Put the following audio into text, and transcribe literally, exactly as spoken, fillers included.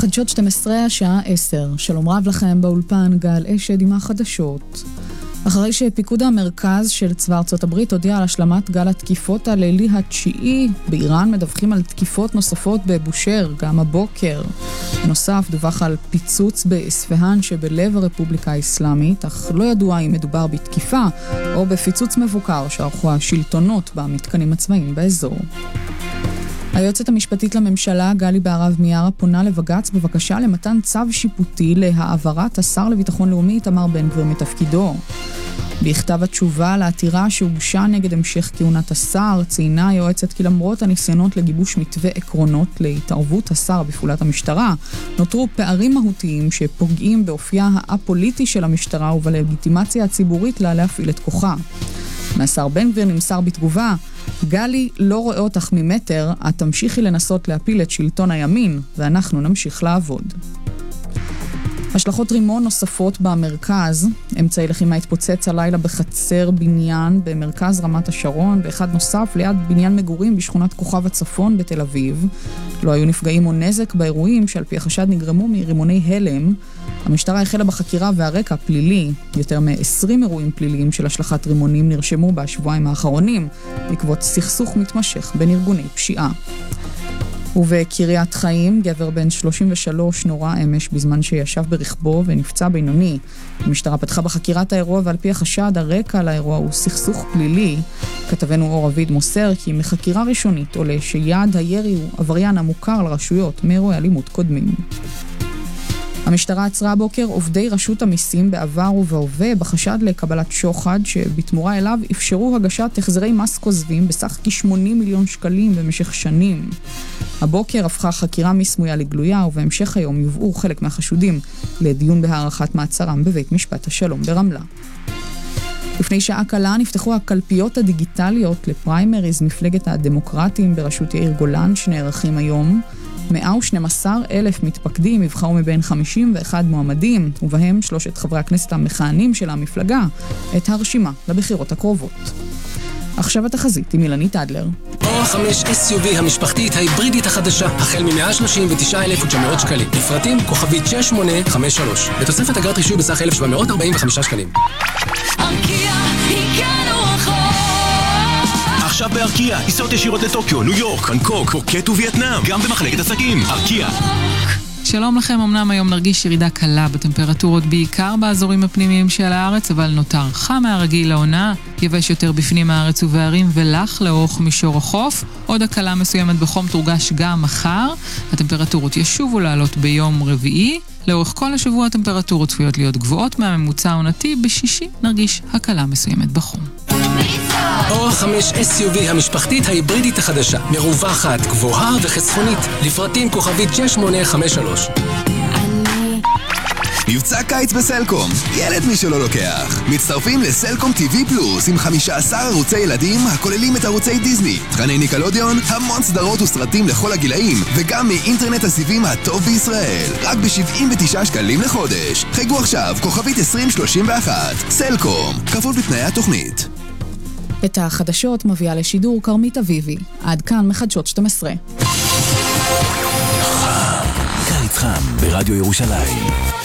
חדשות שתים עשרה השעה עשר. שלום רב לכם באולפן, גל אשד עם החדשות. אחרי שפיקוד המרכז של צבא ארצות הברית הודיע על השלמת גל התקיפות הלילי התשיעי, באיראן מדווחים על תקיפות נוספות בבושר, גם הבוקר. בנוסף, דווח על פיצוץ באספהאן שבלב הרפובליקה האסלאמית, אך לא ידוע אם מדובר בתקיפה או בפיצוץ מבוקר שערכו השלטונות במתקנים הצבאיים באזור. היועצת המשפטית לממשלה, גלי בהרב מיארה, פונה לבג"ץ בבקשה למתן צו שיפוטי להעברת השר לביטחון לאומי איתמר בן גביר מתפקידו. בכתב התשובה לעתירה שהוגשה נגד המשך כהונת השר, ציינה היועצת כי למרות הניסיונות לגיבוש מתווה עקרונות להתערבות השר בפעולת המשטרה, נותרו פערים מהותיים שפוגעים באופייה הפוליטי של המשטרה ובלגיטימציה הציבורית לה להפעיל את כוחה. מהשר בן גביר נמסר בתגובה, גלי לא רואה אותך ממטר, את תמשיכי לנסות להפיל את שלטון הימין, ואנחנו נמשיך לעבוד. השלכות רימון נוספות במרכז, אמצעי לחימה התפוצץ הלילה בחצר בניין במרכז רמת השרון, ואחד נוסף ליד בניין מגורים בשכונת כוכב הצפון בתל אביב. לא היו נפגעים או נזק באירועים שעל פי החשד נגרמו מרימוני הלם. המשטרה החלה בחקירה והרקע פלילי. יותר מ-עשרים אירועים פליליים של השלכת רימונים נרשמו בשבועיים האחרונים, בעקבות סכסוך מתמשך בין ארגוני פשיעה. ובקריית חיים, גבר בן שלושים ושלוש נורא אמש בזמן שישב ברכבו ונפצע בינוני. המשטרה פתחה בחקירת האירוע, ועל פי החשד הרקע לאירוע הוא סכסוך פלילי. כתבנו אור אביד מוסר כי מחקירה ראשונית עולה שיעד הירי הוא עבריין המוכר לרשויות מאירועי אלימות קודמים. המשטרה עצרה הבוקר עובדי רשות המיסים בעבר ובהווה בחשד לקבלת שוחד שבתמורה אליו אפשרו הגשת החזרי מס כוזבים בסך כ-שמונים מיליון שקלים במשך שנים. הבוקר הפכה חקירה מסמויה לגלויה, ובהמשך היום יובאו חלק מהחשודים לדיון בהארכת מעצרם בבית משפט השלום ברמלה. לפני שעה קלה נפתחו הקלפיות הדיגיטליות לפריימריז מפלגת הדמוקרטים בראשות יאיר גולן שנערכים היום. מאה ושנים עשר אלף מתפקדים יבחרו מבין חמישים ואחד מועמדים, ובהם שלושת חברי הכנסת המכהנים של המפלגה, את הרשימה לבחירות הקרובות. עכשיו התחזית עם אילנית אדלר. אור חמש אס יו וי המשפחתית ההיברידית החדשה, החל מ-מאה שלושים ותשעה אלף ותשע מאות שקלים. לפרטים כוכבית שש שמונה חמש שלוש. בתוספת אגרת רישוי בסך אלף שבע מאות ארבעים וחמישה שקלים. ארקיע, הגענו רחוק. עכשיו בארקיע, טיסות ישירות לטוקיו, ניו יורק, בנקוק, פוקט ווייטנאם, גם במחלקת עסקים. ארקיע. שלום לכם, אמנם היום נרגיש ירידה קלה בטמפרטורות בעיקר באזורים הפנימיים של הארץ, אבל נותר חם מהרגיל לעונה, יבש יותר בפנים הארץ ובערים ולח לאורך מישור החוף. עוד הקלה מסוימת בחום תורגש גם מחר. הטמפרטורות ישובו לעלות ביום רביעי. לאורך כל השבוע הטמפרטורות צפויות להיות גבוהות מהממוצע העונתי. בשישי נרגיש הקלה מסוימת בחום. אור חמש אס יו וי המשפחתית ההיברידית החדשה, מרווחת, גבוהה וחסכונית. לפרטים כוכבית שש שמונה חמש שלוש. מבצע קיץ בסלקום, ילד מי שלא לוקח. מצטרפים לסלקום טי וי פלוס עם חמישה עשר ערוצי ילדים הכוללים את ערוצי דיזני, תכני ניקלודיון, המון סדרות וסרטים לכל הגילאים, וגם מאינטרנט הסיבים הטוב בישראל. רק ב-שבעים ותשעה שקלים לחודש. חייגו עכשיו, כוכבית עשרים שלושים ואחת. סלקום, כפוף לתנאי התוכנית. את החדשות מביאה לשידור קרמית אביבי. עד כאן מחדשות שתים עשרה. קיץ חם ברדיו ירושלים.